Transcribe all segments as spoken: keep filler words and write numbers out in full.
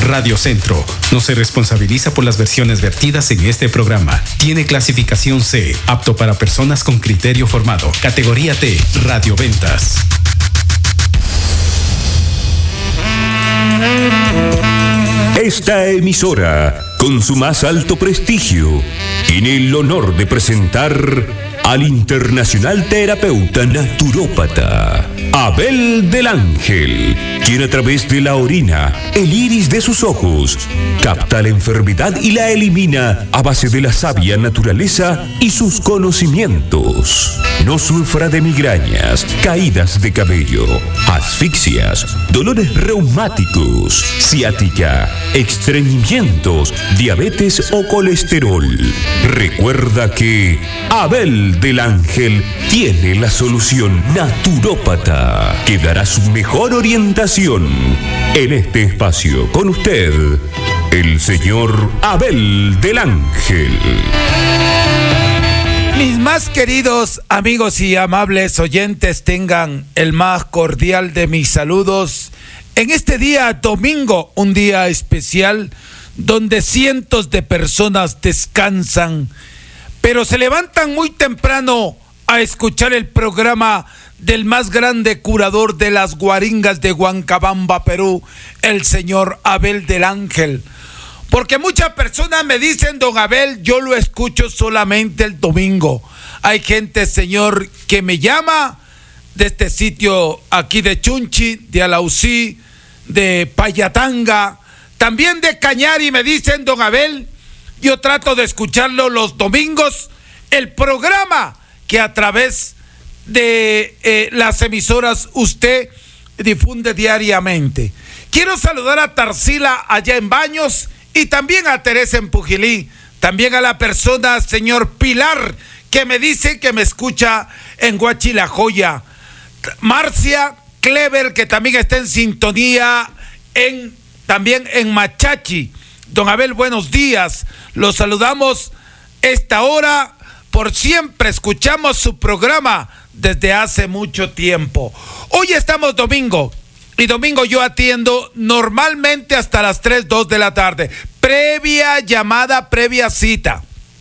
Radio Centro no se responsabiliza por las versiones vertidas en este programa. Tiene clasificación C, apto para personas con criterio formado. Categoría T, radioventas. Esta emisora, con su más alto prestigio, tiene el honor de presentar al internacional terapeuta naturópata Abel del Ángel, quien a través de la orina, el iris de sus ojos, capta la enfermedad y la elimina a base de la sabia naturaleza y sus conocimientos. No sufra de migrañas, caídas de cabello, asfixias, dolores reumáticos, ciática, estreñimientos, diabetes o colesterol. Recuerda que Abel del Ángel tiene la solución naturópata que dará su mejor orientación en este espacio. Con usted, el señor Abel del Ángel. Mis más queridos amigos y amables oyentes, tengan el más cordial de mis saludos en este día domingo, un día especial donde cientos de personas descansan, pero se levantan muy temprano a escuchar el programa del más grande curador de las guaringas de Huancabamba, Perú, el señor Abel del Ángel. Porque muchas personas me dicen, don Abel, yo lo escucho solamente el domingo. Hay gente, señor, que me llama de este sitio aquí de Chunchi, de Alausí, de Payatanga, también de Cañari, me dicen, don Abel, yo trato de escucharlo los domingos, el programa que a través de eh, las emisoras usted difunde diariamente. Quiero saludar a Tarsila allá en Baños y también a Teresa en Pujilí, también a la persona señor Pilar que me dice que me escucha en Huachilajoya, Marcia Clever que también está en sintonía en también en Machachi. Don Abel, buenos días, los saludamos esta hora. Por siempre escuchamos su programa desde hace mucho tiempo. Hoy estamos domingo y domingo yo atiendo normalmente hasta las tres, dos de la tarde. Previa llamada, previa cita.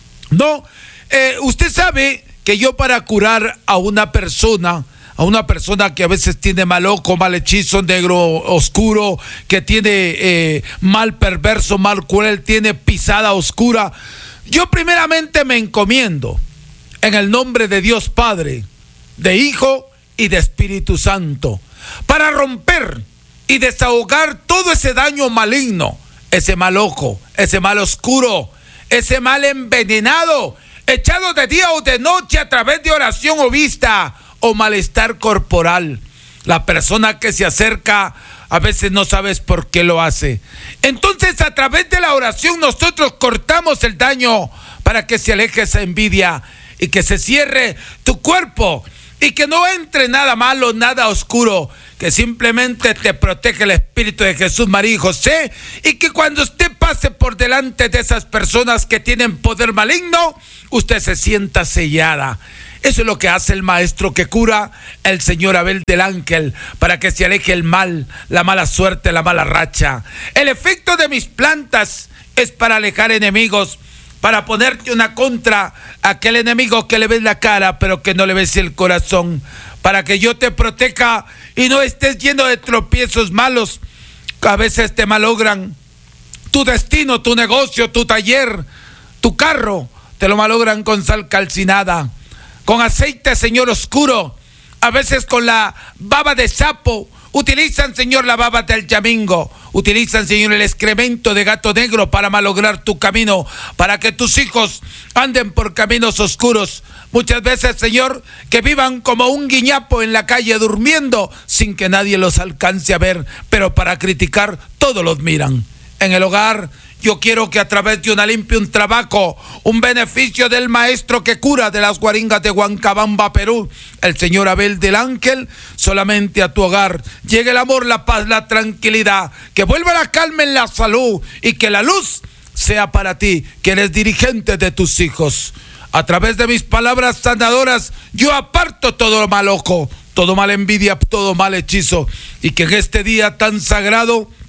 No, eh, usted sabe que yo para curar a una persona, a una persona que a veces tiene mal ojo, mal hechizo, negro, oscuro, que tiene eh, mal perverso, mal cruel, tiene pisada oscura, yo primeramente me encomiendo en el nombre de Dios Padre, de Hijo y de Espíritu Santo, para romper y desahogar todo ese daño maligno, ese mal ojo, ese mal oscuro, ese mal envenenado, echado de día o de noche a través de oración o vista o malestar corporal. La persona que se acerca a veces no sabes por qué lo hace. Entonces, a través de la oración nosotros cortamos el daño para que se aleje esa envidia y que se cierre tu cuerpo y que no entre nada malo, nada oscuro, que simplemente te protege el Espíritu de Jesús, María y José, y que cuando usted pase por delante de esas personas que tienen poder maligno, usted se sienta sellada. Eso es lo que hace el maestro que cura, el señor Abel del Ángel, para que se aleje el mal, la mala suerte, la mala racha. El efecto de mis plantas es para alejar enemigos, para ponerte una contra a aquel enemigo que le ves la cara, pero que no le ves el corazón, para que yo te proteja y no estés lleno de tropiezos malos, que a veces te malogran tu destino, tu negocio, tu taller, tu carro, te lo malogran con sal calcinada, con aceite, señor, oscuro, a veces con la baba de sapo. Utilizan, señor, la baba del yamingo, utilizan, señor, el excremento de gato negro para malograr tu camino, para que tus hijos anden por caminos oscuros. Muchas veces, señor, que vivan como un guiñapo en la calle durmiendo sin que nadie los alcance a ver, pero para criticar todos los miran. En el hogar, yo quiero que a través de una limpia, un trabajo, un beneficio del maestro que cura de las guaringas de Huancabamba, Perú, el señor Abel del Ángel, solamente a tu hogar llegue el amor, la paz, la tranquilidad, que vuelva la calma en la salud y que la luz sea para ti, que eres dirigente de tus hijos. A través de mis palabras sanadoras, yo aparto todo mal ojo, todo mal envidia, todo mal hechizo, y que en este día tan sagrado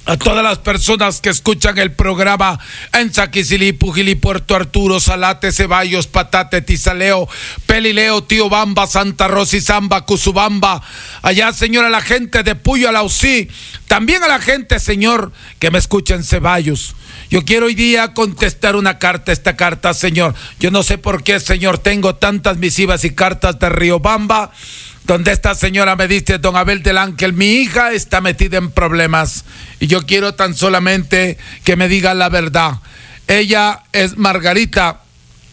A todas las personas que escuchan el programa en Saquisilí, Pujilí, Puerto Arturo, Salate, Ceballos, Patate, Tizaleo, Pelileo, Tío Bamba, Santa Rosa y Zamba, Cusubamba. Allá, señor, a la gente de Puyo, Alausí. También a la gente, señor, que me escucha en Ceballos. Yo quiero hoy día contestar una carta, esta carta, señor. Yo no sé por qué, señor, tengo tantas misivas y cartas de Riobamba, donde esta señora me dice: don Abel del Ángel, mi hija está metida en problemas y yo quiero tan solamente que me diga la verdad. Ella es Margarita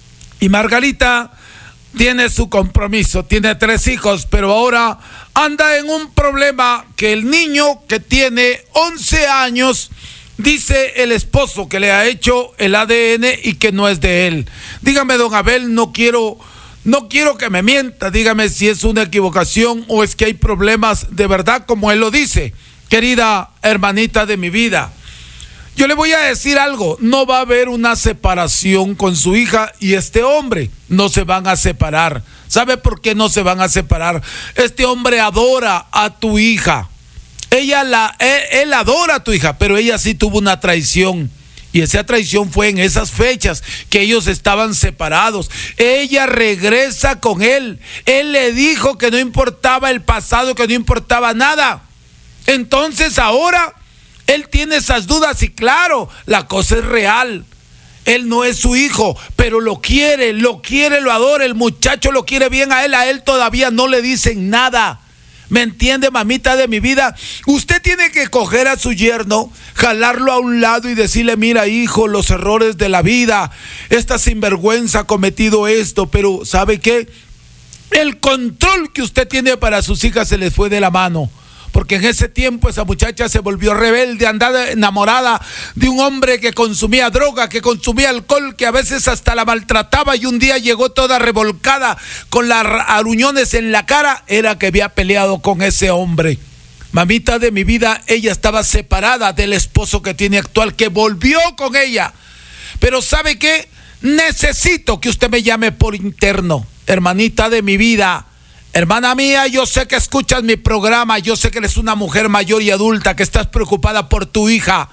y Margarita tiene su compromiso, tiene tres hijos, pero ahora anda en un problema que el niño, que tiene once años, dice el esposo que le ha hecho el A D N y que no es de él. Dígame, don Abel, no quiero... No quiero que me mienta, dígame si es una equivocación o es que hay problemas de verdad como él lo dice. Querida hermanita de mi vida, yo le voy a decir algo: no va a haber una separación con su hija y este hombre. No se van a separar. ¿Sabe por qué no se van a separar? Este hombre adora a tu hija. Ella la, él, él adora a tu hija, pero ella sí tuvo una traición. Y esa traición fue en esas fechas que ellos estaban separados. Ella regresa con él. Él le dijo que no importaba el pasado, que no importaba nada. Entonces ahora él tiene esas dudas y claro, la cosa es real. Él no es su hijo, pero lo quiere, lo quiere, lo adora. El muchacho lo quiere bien a él, a él todavía no le dicen nada. ¿Me entiende, mamita de mi vida? Usted tiene que coger a su yerno, jalarlo a un lado y decirle: mira, hijo, los errores de la vida, esta sinvergüenza ha cometido esto, pero ¿sabe qué? El control que usted tiene para sus hijas se les fue de la mano. Porque en ese tiempo esa muchacha se volvió rebelde, andaba enamorada de un hombre que consumía droga, que consumía alcohol, que a veces hasta la maltrataba, y un día llegó toda revolcada con las aruñones en la cara. Era que había peleado con ese hombre. Mamita de mi vida, ella estaba separada del esposo que tiene actual, que volvió con ella. Pero ¿sabe qué? Necesito que usted me llame por interno, hermanita de mi vida. Hermana mía, yo sé que escuchas mi programa, yo sé que eres una mujer mayor y adulta, que estás preocupada por tu hija.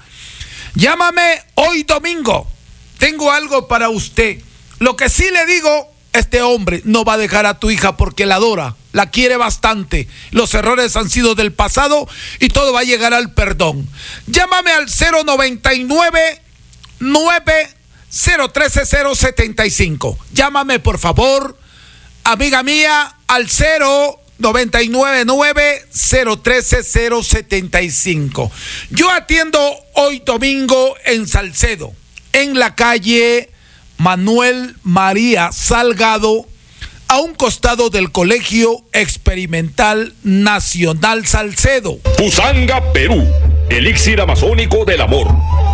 Llámame hoy domingo, tengo algo para usted. Lo que sí le digo, este hombre no va a dejar a tu hija porque la adora, la quiere bastante. Los errores han sido del pasado y todo va a llegar al perdón. Llámame al cero noventa y nueve, nueve cero trece, cero setenta y cinco. Llámame, por favor, amiga mía, al cero noventa y nueve, nueve cero trece, cero setenta y cinco. Yo atiendo hoy domingo en Salcedo, en la calle Manuel María Salgado, a un costado del Colegio Experimental Nacional Salcedo. Pusanga, Perú, elixir amazónico del amor.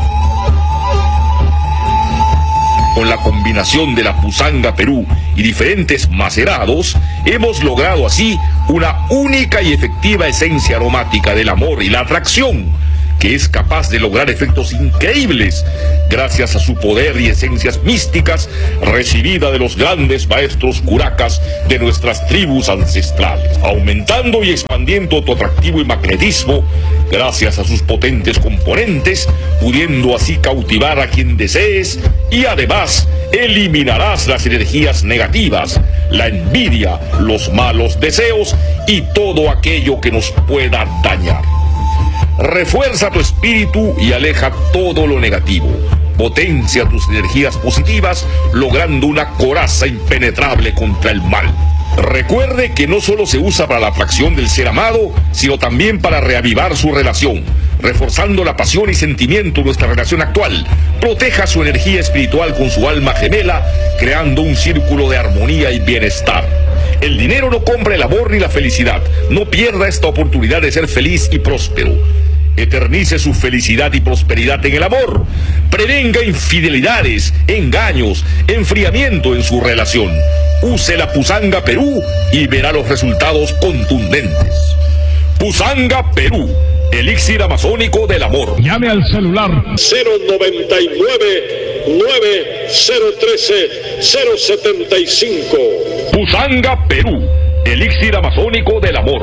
Con la combinación de la Pusanga Perú y diferentes macerados, hemos logrado así una única y efectiva esencia aromática del amor y la atracción, que es capaz de lograr efectos increíbles gracias a su poder y esencias místicas recibida de los grandes maestros curacas de nuestras tribus ancestrales, aumentando y expandiendo tu atractivo y magnetismo gracias a sus potentes componentes, pudiendo así cautivar a quien desees, y además eliminarás las energías negativas, la envidia, los malos deseos y todo aquello que nos pueda dañar. Refuerza tu espíritu y aleja todo lo negativo. Potencia tus energías positivas, logrando una coraza impenetrable contra el mal. Recuerde que no solo se usa para la atracción del ser amado, sino también para reavivar su relación, reforzando la pasión y sentimiento de nuestra relación actual. Proteja su energía espiritual con su alma gemela, creando un círculo de armonía y bienestar. El dinero no compra el amor ni la felicidad. No pierda esta oportunidad de ser feliz y próspero. Eternice su felicidad y prosperidad en el amor. Prevenga infidelidades, engaños, enfriamiento en su relación. Use la Pusanga Perú y verá los resultados contundentes. Pusanga Perú, elixir amazónico del amor. Llame al celular cero noventa y nueve, nueve cero trece, cero setenta y cinco. Pusanga Perú, elixir amazónico del amor.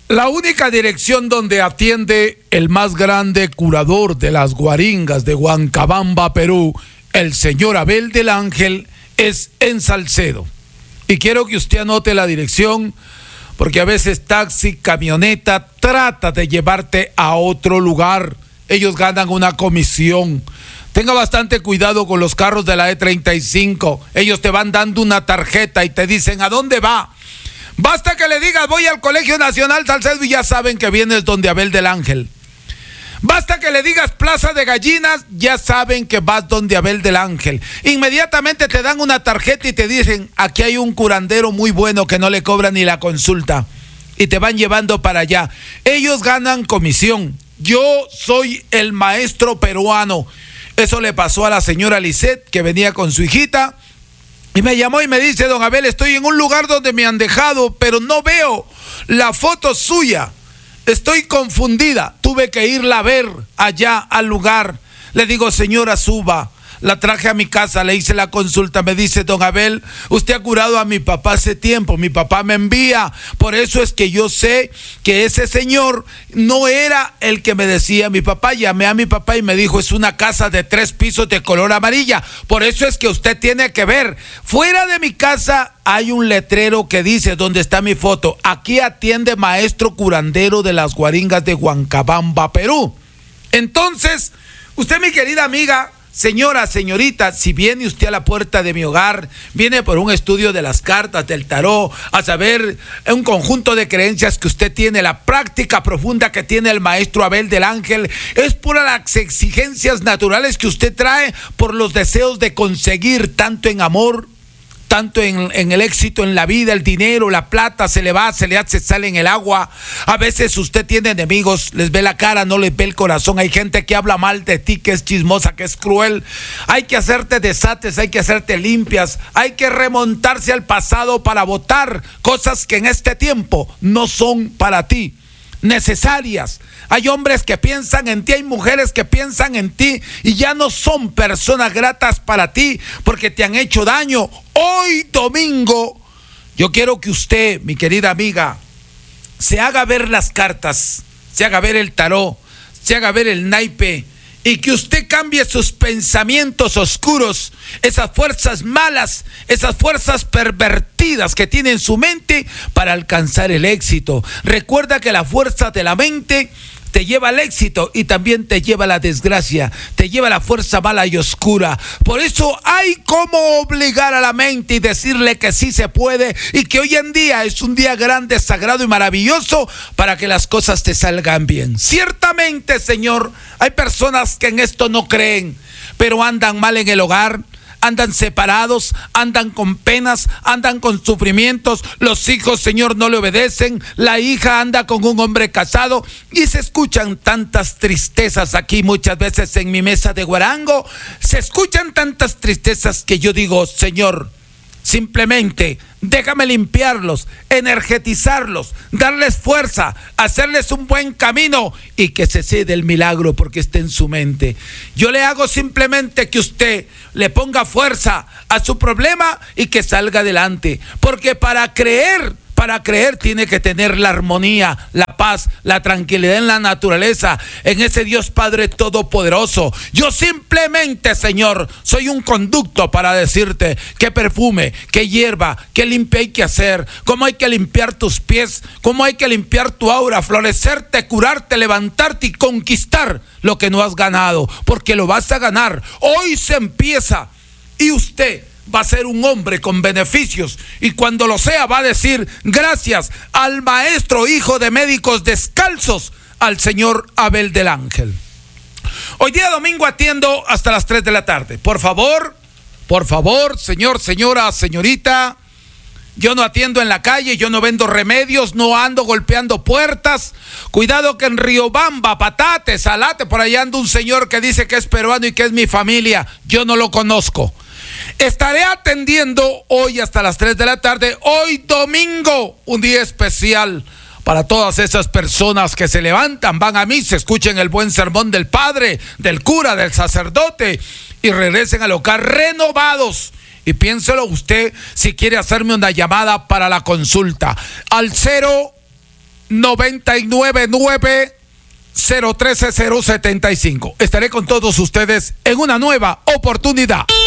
La única dirección donde atiende el más grande curador de las guaringas de Huancabamba, Perú, el señor Abel del Ángel, es en Salcedo. Y quiero que usted anote la dirección, porque a veces taxi, camioneta, trata de llevarte a otro lugar. Ellos ganan una comisión. Tenga bastante cuidado con los carros de la E treinta y cinco. Ellos te van dando una tarjeta y te dicen, ¿a dónde va? Basta que le digas, voy al Colegio Nacional Salcedo, y ya saben que vienes donde Abel del Ángel. Basta que le digas Plaza de Gallinas, ya saben que vas donde Abel del Ángel. Inmediatamente te dan una tarjeta y te dicen, aquí hay un curandero muy bueno que no le cobra ni la consulta. Y te van llevando para allá. Ellos ganan comisión. Yo soy el maestro peruano. Eso le pasó a la señora Lisette, que venía con su hijita. Y me llamó y me dice, don Abel, estoy en un lugar donde me han dejado, pero no veo la foto suya. Estoy confundida. Tuve que irla a ver allá al lugar. Le digo, señora, suba. La traje a mi casa, le hice la consulta. Me dice, don Abel, usted ha curado a mi papá hace tiempo. Mi papá me envía. Por eso es que yo sé que ese señor no era el que me decía mi papá. Llamé a mi papá y me dijo, es una casa de tres pisos de color amarilla. Por eso es que usted tiene que ver. Fuera de mi casa hay un letrero que dice, donde está mi foto, aquí atiende maestro curandero de las guaringas de Huancabamba, Perú. Entonces, usted, mi querida amiga, señora, señorita, si viene usted a la puerta de mi hogar, viene por un estudio de las cartas, del tarot, a saber un conjunto de creencias que usted tiene, la práctica profunda que tiene el maestro Abel del Ángel, es por las exigencias naturales que usted trae, por los deseos de conseguir tanto en amor, tanto en, en el éxito en la vida, el dinero, la plata, se le va, se le hace, sale en el agua. A veces usted tiene enemigos, les ve la cara, no les ve el corazón. Hay gente que habla mal de ti, que es chismosa, que es cruel. Hay que hacerte desates, hay que hacerte limpias, hay que remontarse al pasado para botar cosas que en este tiempo no son para ti necesarias. Hay hombres que piensan en ti, hay mujeres que piensan en ti y ya no son personas gratas para ti porque te han hecho daño. Hoy domingo, yo quiero que usted, mi querida amiga, se haga ver las cartas, se haga ver el tarot, se haga ver el naipe, y que usted cambie sus pensamientos oscuros, esas fuerzas malas, esas fuerzas pervertidas que tiene en su mente para alcanzar el éxito. Recuerda que la fuerza de la mente te lleva al éxito y también te lleva a la desgracia, te lleva a la fuerza mala y oscura. Por eso hay como obligar a la mente y decirle que sí se puede, y que hoy en día es un día grande, sagrado y maravilloso para que las cosas te salgan bien. Ciertamente, Señor, hay personas que en esto no creen, pero andan mal en el hogar, andan separados, andan con penas, andan con sufrimientos. Los hijos, Señor, no le obedecen. La hija anda con un hombre casado y se escuchan tantas tristezas aquí muchas veces en mi mesa de guarango. Se escuchan tantas tristezas que yo digo, Señor, simplemente déjame limpiarlos, energetizarlos, darles fuerza, hacerles un buen camino y que se cede el milagro porque está en su mente. Yo le hago simplemente que usted le ponga fuerza a su problema y que salga adelante, porque para creer, para creer tiene que tener la armonía, la paz, la tranquilidad en la naturaleza, en ese Dios Padre Todopoderoso. Yo simplemente, Señor, soy un conducto para decirte qué perfume, qué hierba, qué limpia hay que hacer, cómo hay que limpiar tus pies, cómo hay que limpiar tu aura, florecerte, curarte, levantarte y conquistar lo que no has ganado, porque lo vas a ganar. Hoy se empieza y usted va a ser un hombre con beneficios, y cuando lo sea va a decir gracias al maestro hijo de médicos descalzos, al señor Abel del Ángel. Hoy día domingo atiendo hasta las tres de la tarde. Por favor, por favor, señor, señora, señorita, yo no atiendo en la calle, yo no vendo remedios, no ando golpeando puertas. Cuidado que en Riobamba, Patate, Salate, por allá anda un señor que dice que es peruano y que es mi familia. Yo no lo conozco. Estaré atendiendo hoy hasta las tres de la tarde, hoy domingo, un día especial para todas esas personas que se levantan, van a misa, escuchen el buen sermón del padre, del cura, del sacerdote y regresen al hogar renovados. Y piénselo usted si quiere hacerme una llamada para la consulta al cero nueve nueve nueve, cero uno tres, cero siete cinco. Estaré con todos ustedes en una nueva oportunidad.